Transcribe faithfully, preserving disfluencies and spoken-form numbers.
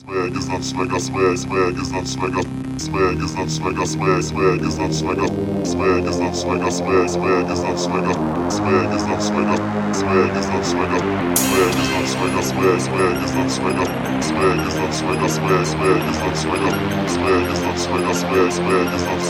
Swag is not swagger, swag, swag is not swagger, swag is not swagger, swag, swag is not swagger, swag is not swagger, swag, swag is not swagger, swag is not swagger, swag is not swagger, swag is not swagger, swag, swag is not swagger, swag is not swagger, swag, swag is not swagger, swag is not swagger, swag, swag is not